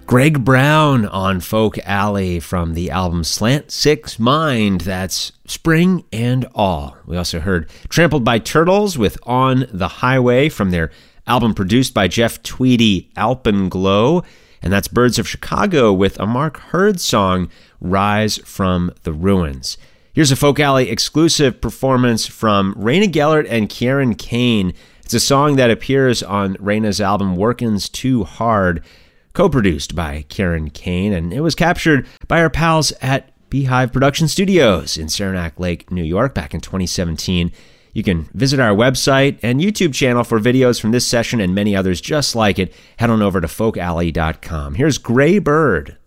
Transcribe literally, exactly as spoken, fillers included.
Greg Brown on Folk Alley from the album Slant Six Mind. That's Spring and All. We also heard Trampled by Turtles with On the Highway from their album produced by Jeff Tweedy, Alpenglow. And that's Birds of Chicago with a Mark Hurd song, Rise from the Ruins. Here's a Folk Alley exclusive performance from Raina Gellert and Kieran Kane. It's a song that appears on Raina's album Workin's Too Hard, co-produced by Kieran Kane, and it was captured by our pals at Beehive Production Studios in Saranac Lake, New York, back in twenty seventeen. You can visit our website and YouTube channel for videos from this session and many others just like it. Head on over to folk alley dot com. Here's Gray Bird.